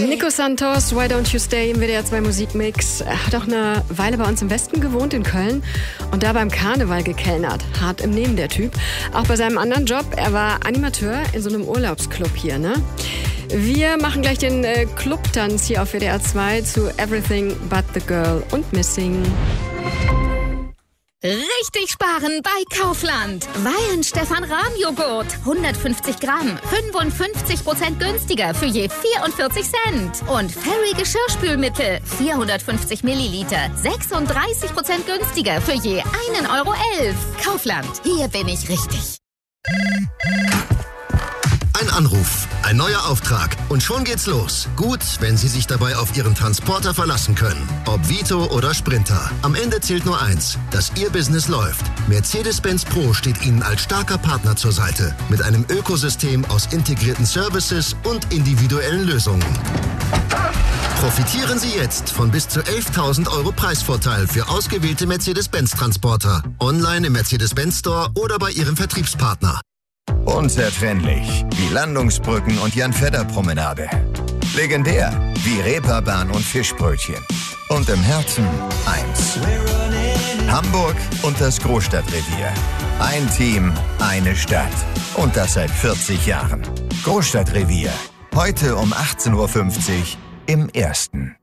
Nico Santos, Why Don't You Stay im WDR 2 Musikmix. Er hat auch eine Weile bei uns im Westen gewohnt, in Köln, und da beim Karneval gekellnert. Hart im Nehmen, der Typ. Auch bei seinem anderen Job, er war Animateur in so einem Urlaubsclub hier, ne? Wir machen gleich den Clubtanz hier auf WDR 2 zu Everything But the Girl und Missing. Richtig sparen bei Kaufland. Weihenstephan-Rahm-Joghurt. 150 Gramm. 55% günstiger für je 44 Cent. Und Fairy Geschirrspülmittel. 450 Milliliter. 36% günstiger für je 1,11 Euro. Kaufland. Hier bin ich richtig. Ein Anruf, ein neuer Auftrag und schon geht's los. Gut, wenn Sie sich dabei auf Ihren Transporter verlassen können. Ob Vito oder Sprinter. Am Ende zählt nur eins, dass Ihr Business läuft. Mercedes-Benz Pro steht Ihnen als starker Partner zur Seite. Mit einem Ökosystem aus integrierten Services und individuellen Lösungen. Profitieren Sie jetzt von bis zu 11.000 Euro Preisvorteil für ausgewählte Mercedes-Benz-Transporter. Online im Mercedes-Benz Store oder bei Ihrem Vertriebspartner. Unzertrennlich wie Landungsbrücken und Jan-Fedder-Promenade. Legendär wie Reeperbahn und Fischbrötchen. Und im Herzen eins. Hamburg und das Großstadtrevier. Ein Team, eine Stadt. Und das seit 40 Jahren. Großstadtrevier. Heute um 18.50 Uhr im Ersten.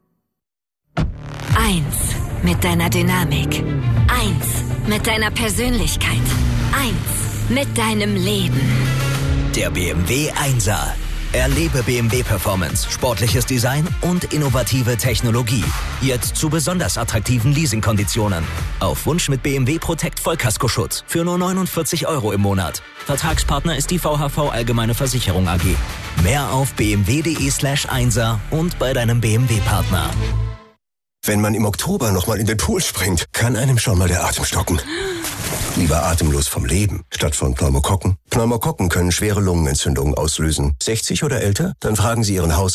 1 mit deiner Dynamik. 1 mit deiner Persönlichkeit. 1 mit deinem Leben. Der BMW 1er. Erlebe BMW Performance, sportliches Design und innovative Technologie. Jetzt zu besonders attraktiven Leasingkonditionen. Auf Wunsch mit BMW Protect Vollkaskoschutz für nur 49 Euro im Monat. Vertragspartner ist die VHV Allgemeine Versicherung AG. Mehr auf bmw.de/1er und bei deinem BMW-Partner. Wenn man im Oktober nochmal in den Pool springt, kann einem schon mal der Atem stocken. Lieber atemlos vom Leben, statt von Pneumokokken. Pneumokokken können schwere Lungenentzündungen auslösen. 60 oder älter? Dann fragen Sie Ihren Haus